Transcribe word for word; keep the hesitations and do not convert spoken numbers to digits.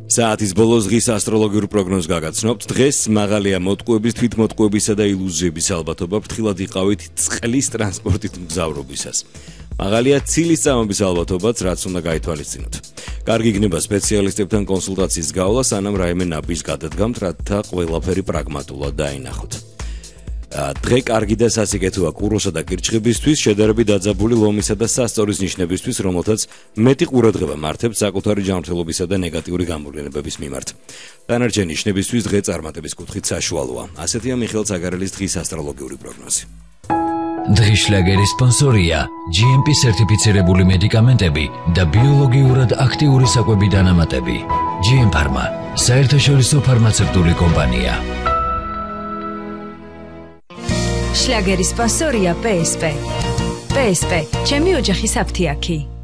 საათის ბოლოს დღის ასტროლოგიურ პროგნოზს გაგაცნობთ. დღეს მაღალია მოტყუების, თვითმოტყუებისა და ილუზიების ალბათობა, ფრთხილად იყავით წყლის ტრანსპორტით მგზავრობისას. მაღალია ცილის წამების ალბათობაც, რაც უნდა გაითვალისწინოთ. კარგი იქნება სპეციალისტებთან კონსულტაციის გავლა, სანამ რაიმე ნაბიჯს გადადგამთ, რათა ყველაფერი პრაგმატულად დაინახოთ. დღე კარგი და სასიკეთოა კუროსა და კირჩხიბისთვის, შედარებით დაძაბული ლომისა და სასწორის ნიშნებისთვის, რომელთაც მეტი ყურადღება მართებთ საკუთარი ჯანმრთელობისა და ნეგატიური გამოვლენებების მიმართ. დანარჩენი ნიშნებისთვის დღე წარმატების კუთხით საშუალოა. ასეთია მიხეილ ცაგარელის დღის ასტროლოგიური პროგნოზი. დღის შლაგერის სპონსორია ჯი ემ პი სერტიფიცირებული მედიკამენტები და ბიოლოგიურად აქტიური საკვები დანამატები. ჯი ემ ფარმა, საერთაშორისო ფარმაცევტული კომპანია. შლაგერის სპონსორია პე ეს პე. პე ეს პე, ჩემი ოჯახის აფთიაქი.